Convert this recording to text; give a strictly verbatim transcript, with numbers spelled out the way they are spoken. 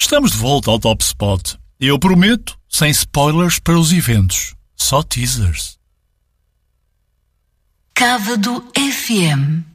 Estamos de volta ao Top Spot. Eu prometo, sem spoilers para os eventos. Só teasers. Cávado F M.